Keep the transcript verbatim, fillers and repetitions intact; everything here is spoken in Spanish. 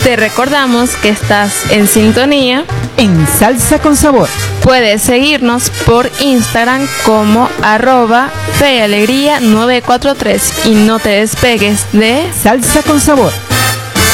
Te recordamos que estás en sintonía en Salsa con Sabor. Puedes seguirnos por Instagram como arroba fe y alegría nueve cuatro tres y no te despegues de Salsa con Sabor.